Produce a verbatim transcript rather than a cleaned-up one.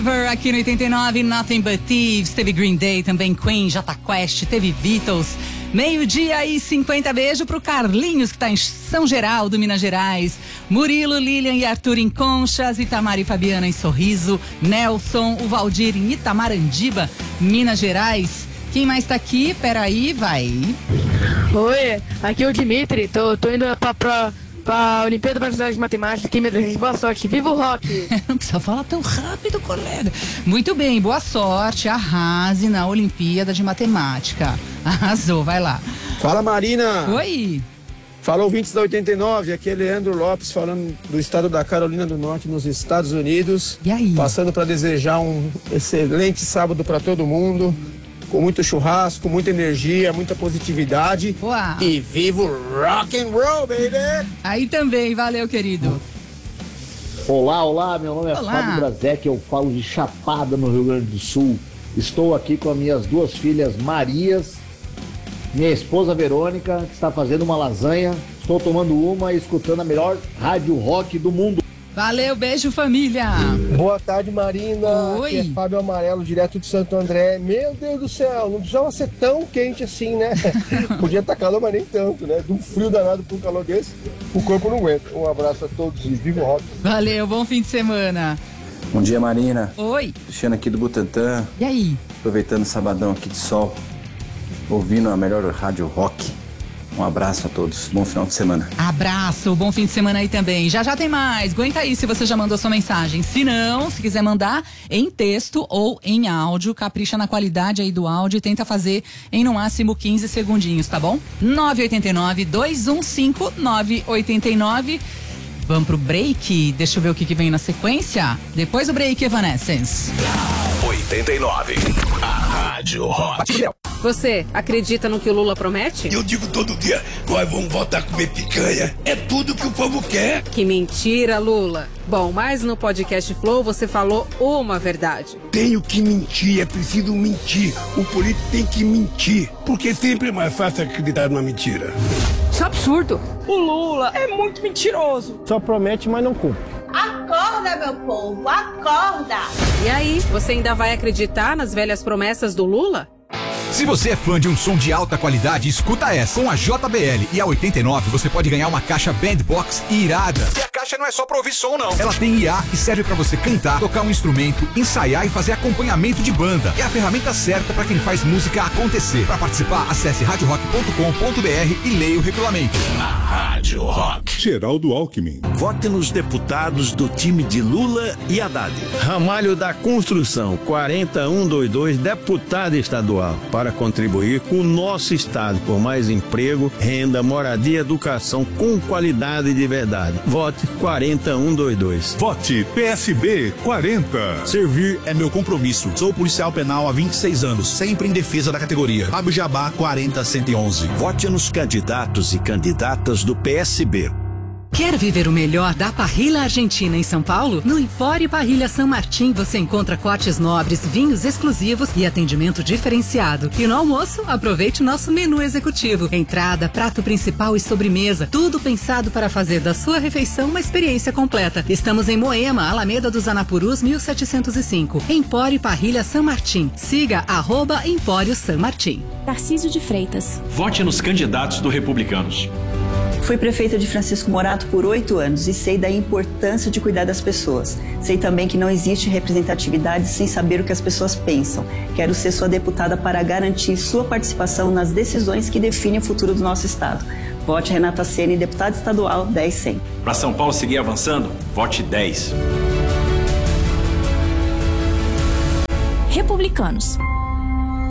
Forever aqui no oitenta e nove, Nothing But Thieves, teve Green Day, também Queen, Jota Quest, teve Beatles. Meio-dia e cinquenta, beijo pro Carlinhos, que tá em São Geraldo, Minas Gerais. Murilo, Lilian e Arthur em Conchas, Itamar e Fabiana em Sorriso, Nelson, o Valdir em Itamarandiba, Minas Gerais. Quem mais tá aqui? Peraí, vai. Oi, aqui é o Dimitri, tô, tô indo pra, pra, pra Olimpíada Brasileira de Matemática aqui, meu Deus, boa sorte, viva o rock! Não precisa falar tão rápido, colega. Muito bem, boa sorte, arrase na Olimpíada de Matemática. Arrasou, vai lá. Fala, Marina! Oi! Fala, ouvintes da oitenta e nove, aqui é Leandro Lopes falando do estado da Carolina do Norte, nos Estados Unidos. E aí? Passando para desejar um excelente sábado para todo mundo, com muito churrasco, muita energia, muita positividade. Uau. E viva o rock and roll, baby! Aí também, valeu, querido. Olá, olá, meu nome é Olá. Fábio Brazek, eu falo de Chapada, no Rio Grande do Sul. Estou aqui com as minhas duas filhas Marias, minha esposa Verônica, que está fazendo uma lasanha. Estou tomando uma e escutando a melhor rádio rock do mundo. Valeu, beijo, família. Boa tarde, Marina. Oi. Aqui é Fábio Amarelo, direto de Santo André. Meu Deus do céu, não precisava ser tão quente assim, né? Podia estar calor, mas nem tanto, né? De um frio danado para um calor desse, o corpo não aguenta. Um abraço a todos e viva o rock. Valeu, bom fim de semana. Bom dia, Marina. Oi. Cristiano aqui do Butantã. E aí? Aproveitando o sabadão aqui de sol, ouvindo a melhor rádio rock. Um abraço a todos. Bom final de semana. Abraço, bom fim de semana aí também. Já já tem mais. Aguenta aí se você já mandou sua mensagem. Se não, se quiser mandar em texto ou em áudio, capricha na qualidade aí do áudio e tenta fazer em no máximo quinze segundinhos, tá bom? nove oito nove, dois um cinco, nove oito nove. Vamos pro break. Deixa eu ver o que, que vem na sequência. Depois do break, Evanescence. oitenta e nove, a Rádio Rock. Você acredita no que o Lula promete? Eu digo todo dia, nós vamos voltar a comer picanha. É tudo que o povo quer. Que mentira, Lula. Bom, mas no podcast Flow você falou uma verdade. Tenho que mentir, é preciso mentir. O político tem que mentir, porque sempre é mais fácil acreditar numa mentira. Isso é absurdo. O Lula é muito mentiroso. Só promete, mas não cumpre. Acorda, meu povo, acorda! E aí, você ainda vai acreditar nas velhas promessas do Lula? Se você é fã de um som de alta qualidade, escuta essa. Com a J B L e a oitenta e nove, você pode ganhar uma caixa Bandbox irada. E a caixa não é só pra ouvir som, não. Ela tem I A e serve pra você cantar, tocar um instrumento, ensaiar e fazer acompanhamento de banda. É a ferramenta certa pra quem faz música acontecer. Pra participar, acesse rádio rock ponto com ponto b r e leia o regulamento. Na Rádio Rock. Geraldo Alckmin. Vote nos deputados do time de Lula e Haddad. Ramalho da Construção, quarenta um vinte e dois, deputado estadual. Para contribuir com o nosso estado por mais emprego, renda, moradia e educação com qualidade de verdade. Vote quarenta um vinte e dois. Vote P S B quarenta. Servir é meu compromisso. Sou policial penal há vinte e seis anos, sempre em defesa da categoria. Abujabá quarenta cento e onze. Vote nos candidatos e candidatas do P S B. Quer viver o melhor da parrilha argentina em São Paulo? No Empório Parrilha San Martín você encontra cortes nobres, vinhos exclusivos e atendimento diferenciado. E no almoço, aproveite o nosso menu executivo. Entrada, prato principal e sobremesa. Tudo pensado para fazer da sua refeição uma experiência completa. Estamos em Moema, Alameda dos Anapurus, mil setecentos e cinco. Empório Parrilha San Martín. Siga arroba Empório San Martín. Tarcísio de Freitas. Vote nos candidatos do Republicanos. Fui prefeita de Francisco Morato por oito anos e sei da importância de cuidar das pessoas. Sei também que não existe representatividade sem saber o que as pessoas pensam. Quero ser sua deputada para garantir sua participação nas decisões que definem o futuro do nosso estado. Vote Renata Ceni, deputada estadual dez cem. Para São Paulo seguir avançando, vote dez. Republicanos.